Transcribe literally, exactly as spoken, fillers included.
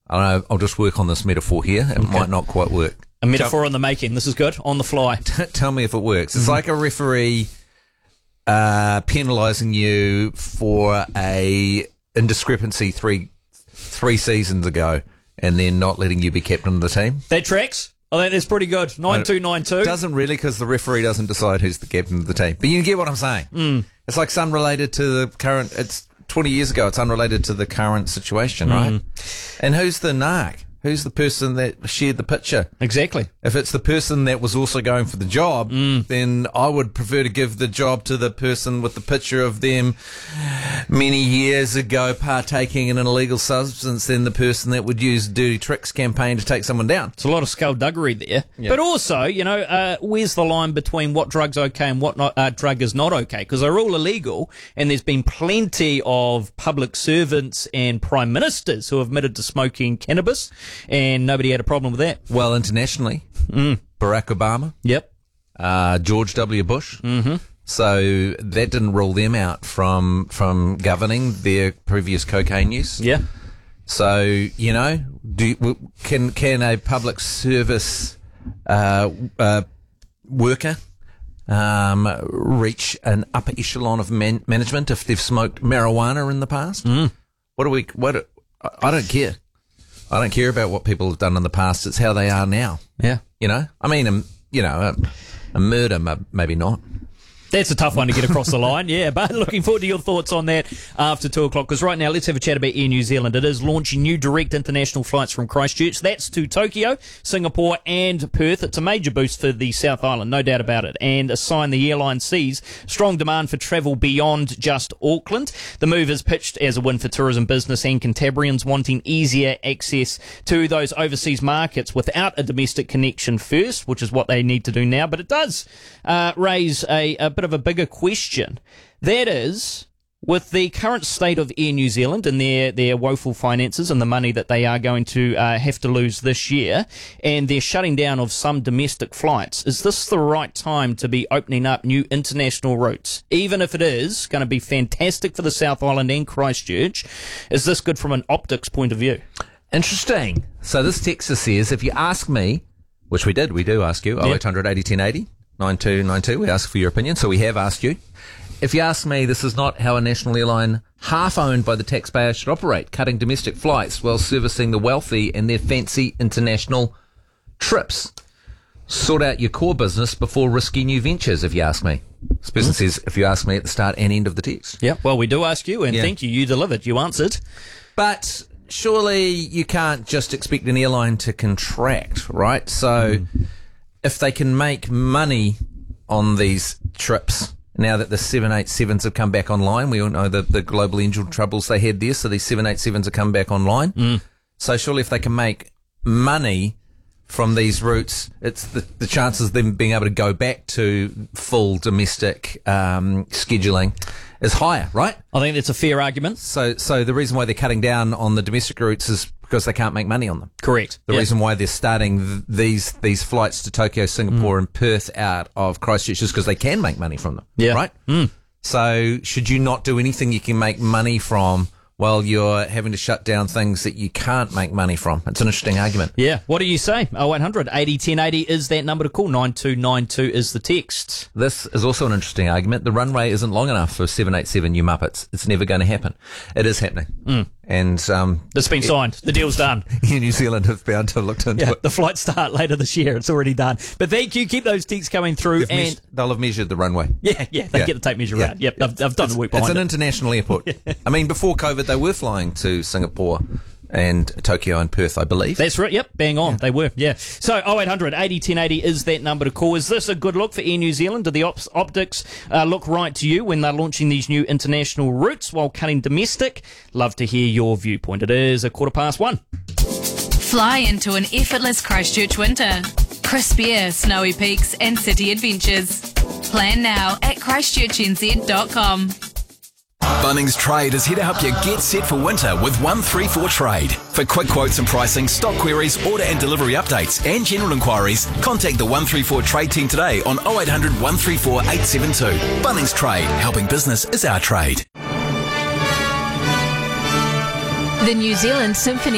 I don't know, I'll just work on this metaphor here. It okay. might not quite work. A metaphor on the making. This is good. On the fly. Tell me if it works. It's mm-hmm. like a referee uh, penalising you for a indiscrepancy three three seasons ago and then not letting you be captain of the team. That tracks. I think that's pretty good. nine two nine two. It doesn't really, because the referee doesn't decide who's the captain of the team. But you get what I'm saying. Mm. It's like it's unrelated to the current... It's twenty years ago. It's unrelated to the current situation, right? Mm. And who's the narc? Who's the person that shared the picture? Exactly. If it's the person that was also going for the job, mm. then I would prefer to give the job to the person with the picture of them many years ago partaking in an illegal substance than the person that would use dirty tricks campaign to take someone down. It's a lot of skullduggery there. Yep. But also, you know, uh, where's the line between what drug's okay and what not, uh, drug is not okay? Because they're all illegal, and there's been plenty of public servants and prime ministers who have admitted to smoking cannabis, and nobody had a problem with that. Well, internationally, mm. Barack Obama. Yep. Uh, George W. Bush. Mm-hmm. So that didn't rule them out from from governing their previous cocaine use. Yeah. So, you know, do can can a public service uh, uh, worker um, reach an upper echelon of man- management if they've smoked marijuana in the past? Mm. What do we? What? I don't care. I don't care about what people have done in the past. It's how they are now. Yeah. You know? I mean, um, you know, a, a murder, maybe not. That's a tough one to get across the line, yeah, but looking forward to your thoughts on that after two o'clock, because right now let's have a chat about Air New Zealand. It is launching new direct international flights from Christchurch. That's to Tokyo, Singapore and Perth. It's a major boost for the South Island, no doubt about it, and a sign the airline sees strong demand for travel beyond just Auckland. The move is pitched as a win for tourism business and Cantabrians wanting easier access to those overseas markets without a domestic connection first, which is what they need to do now, but it does uh, raise a, a bit of a bigger question. That is, with the current state of Air New Zealand and their, their woeful finances and the money that they are going to uh, have to lose this year, and their shutting down of some domestic flights, is this the right time to be opening up new international routes? Even if it is going to be fantastic for the South Island and Christchurch, is this good from an optics point of view? Interesting. So this text says, if you ask me, which we did, we do ask you, oh eight hundred eighty ten eighty. nine two nine two, we ask for your opinion, so we have asked you. If you ask me, this is not how a national airline half-owned by the taxpayer should operate, cutting domestic flights while servicing the wealthy and their fancy international trips. Sort out your core business before risky new ventures, if you ask me. This person mm. says, if you ask me at the start and end of the text. Yeah, well, we do ask you, and yeah. thank you, you delivered, you answered. But surely you can't just expect an airline to contract, right? So... Mm. If they can make money on these trips, now that the seven eighty-sevens have come back online, we all know the, the global engine troubles they had there, so these seven eighty-sevens have come back online. Mm. So surely if they can make money from these routes, it's the, the chances of them being able to go back to full domestic um, scheduling is higher, right? I think that's a fair argument. So so the reason why they're cutting down on the domestic routes is because they can't make money on them. Correct. The yep. reason why they're starting th- these these flights to Tokyo, Singapore, mm. and Perth out of Christchurch is because they can make money from them. Yeah. Right? Mm. So should you not do anything you can make money from while you're having to shut down things that you can't make money from? It's an interesting argument. Yeah. What do you say? oh eight hundred eighty ten eighty is that number to call. nine two nine two is the text. This is also an interesting argument. The runway isn't long enough for seven eighty-seven, you muppets. It's never going to happen. It is happening. Mm. And um, it's been signed. The deal's done. Air New Zealand have bound to have looked into yeah, it. The flights start later this year. It's already done. But thank you. Keep those texts coming through. They've and meas- They'll have measured the runway. Yeah, yeah. They yeah. get the tape measure yeah. out. Yep, I've, I've done it's, the work behind it. It's an it. international airport. I mean, before COVID, they were flying to Singapore and Tokyo and Perth, I believe. That's right. Yep, bang on. Yeah. They were. Yeah. So oh eight hundred eighty ten eighty is that number to call. Is this a good look for Air New Zealand? Do the ops, optics uh, look right to you when they're launching these new international routes while cutting domestic? Love to hear your viewpoint. It is a quarter past one. Fly into an effortless Christchurch winter. Crisp air, snowy peaks and city adventures. Plan now at christchurch n z dot com. Bunnings Trade is here to help you get set for winter with one three four Trade. For quick quotes and pricing, stock queries, order and delivery updates and general inquiries, contact the one three four Trade team today on oh eight hundred one three four eight seven two. Bunnings Trade, helping business is our trade. The New Zealand Symphony